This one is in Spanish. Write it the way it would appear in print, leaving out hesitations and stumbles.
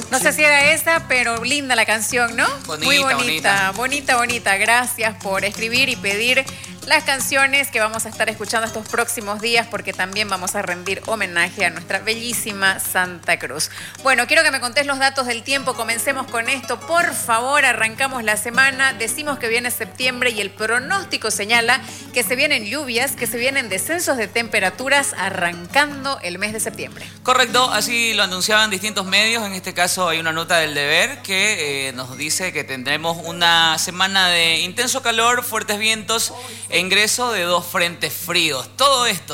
No sé si era esa, pero linda la canción, ¿no? Bonita, muy bonita. Gracias por escribir y pedir las canciones que vamos a estar escuchando estos próximos días, porque también vamos a rendir homenaje a nuestra bellísima Santa Cruz. Bueno, quiero que me contés los datos del tiempo. Comencemos con esto. Por favor, arrancamos la semana. Decimos que viene septiembre y el pronóstico señala que se vienen lluvias, que se vienen descensos de temperaturas arrancando el mes de septiembre. Correcto, así lo anunciaban distintos medios. En este caso hay una nota del Deber que nos dice que tendremos una semana de intenso calor, fuertes vientos e ingreso de 2 frentes fríos. Todo esto